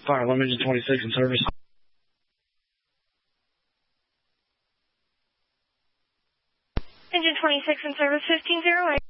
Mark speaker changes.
Speaker 1: Fire alarm engine 26 in service.
Speaker 2: Engine 26 in service, 1508.